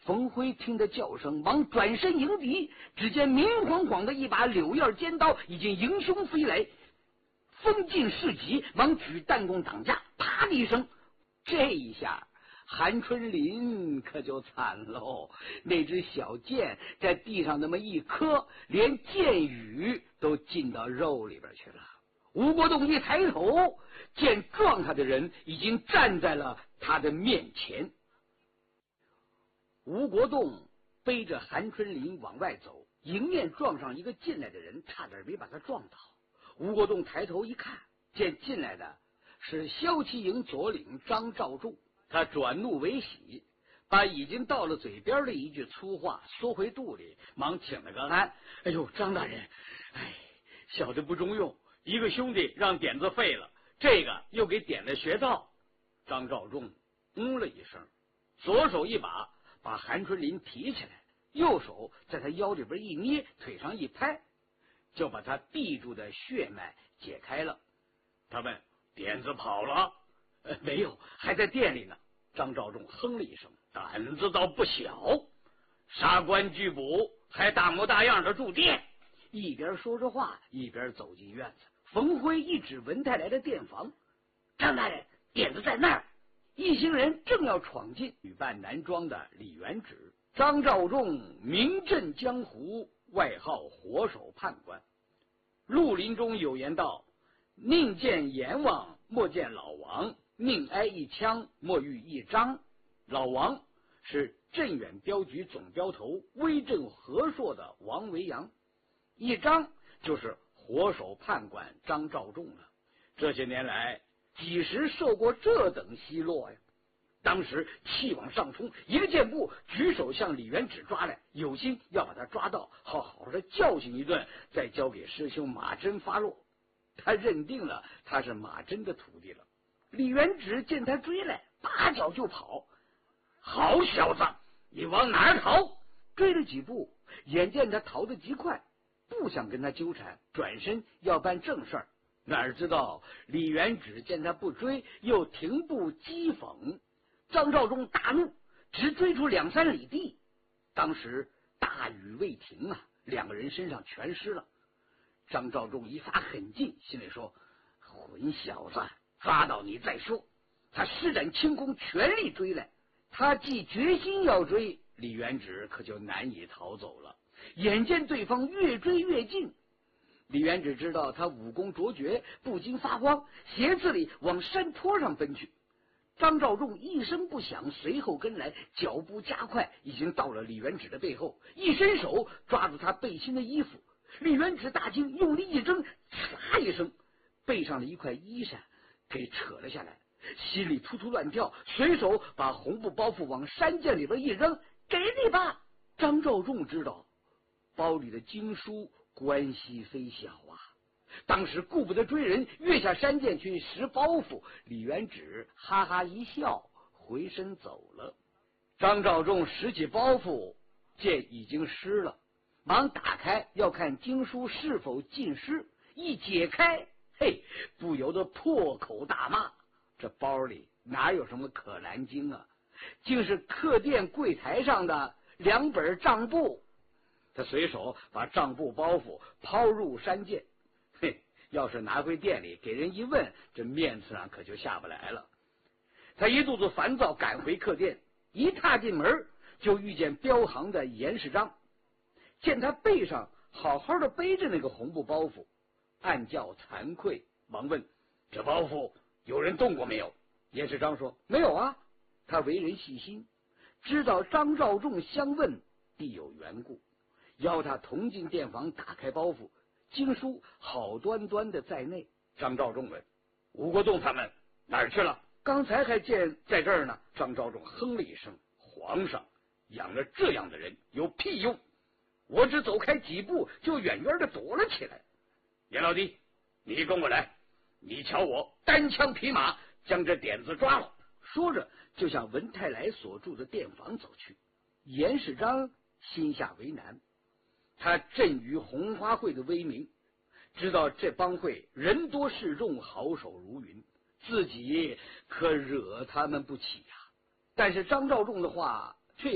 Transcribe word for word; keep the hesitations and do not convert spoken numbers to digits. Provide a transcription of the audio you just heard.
冯辉听得叫声，忙转身迎敌，只见明晃晃的一把柳叶尖刀已经迎胸飞来，风劲势急，忙举弹弓挡架，啪的一声，这一下韩春林可就惨喽，那只小箭在地上那么一磕，连箭羽都进到肉里边去了。吴国栋一抬头，见撞他的人已经站在了他的面前。吴国栋背着韩春林往外走，迎面撞上一个进来的人，差点没把他撞倒。吴国栋抬头一看，见进来的是骁骑营左领张召仲，他转怒为喜，把已经到了嘴边的一句粗话缩回肚里，忙请了个安：“哎呦，张大人，哎，小的不中用，一个兄弟让点子废了，这个又给点了穴道。”张召仲嗯了一声，左手一把把韩春林提起来，右手在他腰里边一捏，腿上一拍，就把他闭住的血脉解开了。他问：“点子跑了？”“呃，没有，还在店里呢。”张召仲哼了一声：“胆子倒不小，杀官拒捕，还大模大样的住店。”一边说着话，一边走进院子。冯辉一指文泰来的店房：“张大人，点子在那儿。”一行人正要闯进，女扮男装的李元直。张召仲名震江湖，外号火手判官。绿林中有言道：“宁见阎王，莫见老王；宁挨一枪，莫遇一张。”老王是镇远镖局总镖头，威震和硕的王维阳；一张就是火手判官张召仲了。这些年来，几时受过这等奚落呀？当时气往上冲，一个箭步举手向李元直抓来，有心要把他抓到，好好的教训一顿，再交给师兄马真发落。他认定了他是马真的徒弟了。李元直见他追来，拔脚就跑。“好小子，你往哪儿逃？”追了几步，眼见他逃得极快，不想跟他纠缠，转身要办正事儿。哪知道李元直见他不追，又停步讥讽。张召仲大怒，只追出两三里地。当时大雨未停啊，两个人身上全湿了。张召仲一发狠劲，心里说：“混小子，抓到你再说。”他施展轻功，全力追来。他既决心要追，李元直可就难以逃走了。眼见对方越追越近，李元直知道他武功卓绝，不禁发慌，斜刺里往山坡上奔去。张召仲一声不响，随后跟来，脚步加快，已经到了李元直的背后，一伸手抓住他背心的衣服。李元直大惊，用力一挣，呲一声，背上的一块衣衫给扯了下来，心里突突乱跳，随手把红布包袱往山涧里边一扔：“给你吧！”张召仲知道包里的经书关系非小啊，当时顾不得追人，跃下山涧去拾包袱。李元直哈哈一笑，回身走了。张召仲拾起包袱，见已经湿了，忙打开要看经书是否浸湿。一解开，嘿，不由得破口大骂：“这包里哪有什么可兰经啊，竟是客店柜台上的两本账簿。”他随手把账簿包袱抛入山涧。嘿，要是拿回店里给人一问，这面子上可就下不来了。他一肚子烦躁，赶回客店，一踏进门就遇见镖行的严世章。见他背上好好的背着那个红布包袱，暗叫惭愧，忙问：“这包袱有人动过没有？”严世章说：“没有啊。”他为人细心，知道张召仲相问必有缘故，邀他同进店房，打开包袱，经书好端端的在内。张召仲问：“吴国栋他们哪儿去了？刚才还见在这儿呢。”张召仲哼了一声：“皇上养了这样的人有屁用！我只走开几步，就远远的躲了起来。严老弟，你跟我来，你瞧我单枪匹马将这点子抓了。”说着就向文泰来所住的店房走去。严世章心下为难，他震于红花会的威名，知道这帮会人多势众，好手如云，自己可惹他们不起呀、啊。但是张召仲的话